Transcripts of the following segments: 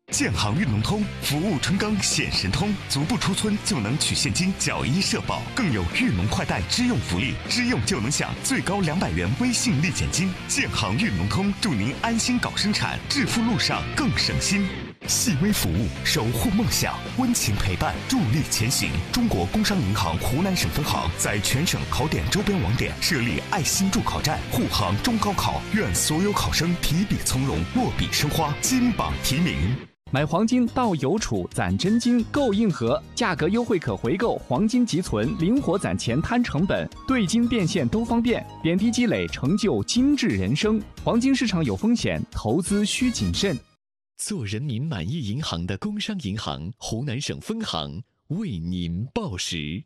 建行运农通，服务春耕显神通，足不出村就能取现金缴医社保，更有运农快贷支用福利，支用就能享最高200元微信立减金。建行运农通，祝您安心搞生产，致富路上更省心。细微服务，守护梦想，温情陪伴，助力前行。中国工商银行湖南省分行在全省考点周边网点设立爱心助考站，护航中高考，愿所有考生提笔从容，落笔生花，金榜题名。 买黄金到邮储攒真金购硬核，价格优惠可回购，黄金即存，灵活攒钱摊成本，兑金变现都方便，点滴积累成就精致人生。黄金市场有风险，投资需谨慎。 做人民满意银行的工商银行湖南省分行为您报时。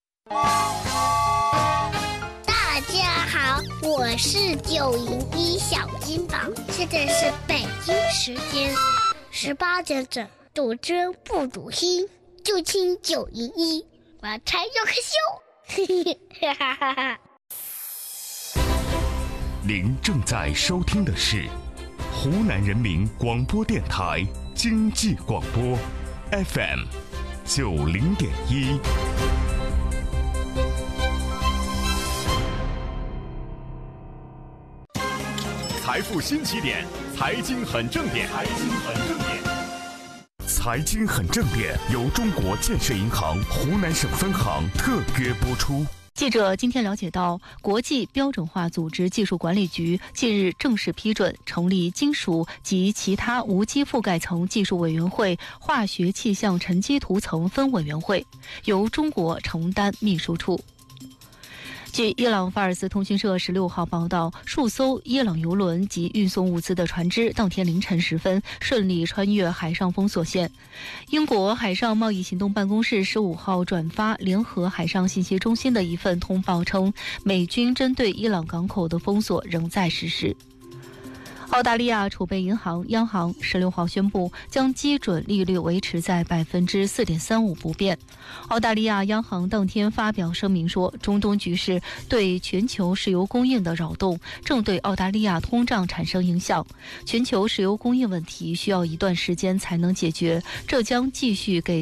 大家好，我是901小金宝，现在是北京时间18点整，赌真不赌心，就听901，我才有个秀。哈哈哈。 您正在收听的是湖南人民广播电台经济广播 FM 90.1。 财富新起点，财经很正点，财经很正点。 财经很正点由中国建设银行湖南省分行特约播出。 记者今天了解到，国际标准化组织技术管理局近日正式批准成立金属及其他无机覆盖层技术委员会化学气象沉积涂层分委员会，由中国承担秘书处。据伊朗法尔斯通讯社16号报道，数艘伊朗油轮及运送物资的船只当天凌晨时分顺利穿越海上封锁线。英国海上贸易行动办公室15号转发联合海上信息中心的一份通报称，美军针对伊朗港口的封锁仍在实施。澳大利亚储备银行央行16号宣布，将基准利率维持在4.35%不变。澳大利亚央行当天发表声明说，中东局势对全球石油供应的扰动正对澳大利亚通胀产生影响，全球石油供应问题需要一段时间才能解决，这将继续给